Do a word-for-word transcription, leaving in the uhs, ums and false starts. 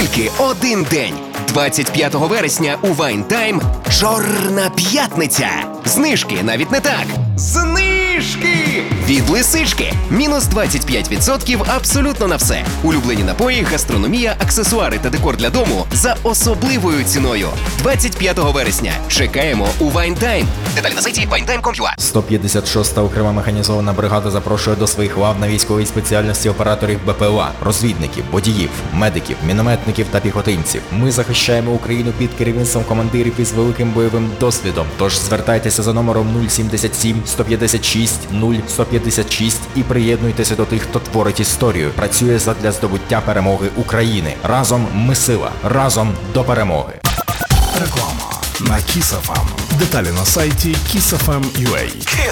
Тільки один день. двадцять п'ятого вересня у Wine Time Чорна п'ятниця. Знижки навіть не так. Знижки! Від Лисички. Мінус двадцять п'ять відсотків абсолютно на все. Улюблені напої, гастрономія, аксесуари та декор для дому за особливою ціною. двадцять п'ятого вересня. Чекаємо у Wine Time. Деталі на сайті вайн тайм крапка ю а. сто п'ятдесят шоста окрема механізована бригада запрошує до своїх лав на військовій спеціальності операторів Б П Л А, розвідників, водіїв, медиків, мінометників та піхотинців. Ми захищаємо Україну під керівництвом командирів із великим бойовим досвідом. Тож звертайтеся за номером нуль сімдесят сім сто п'ятдесят шість нуль сто п'ятдесят шість і приєднуйтеся до тих, хто творить історію, працює задля здобуття перемоги України. Разом ми сила, разом до перемоги. Реклама на Kiss еф ем. Деталі на сайті кіс еф ем крапка ю а.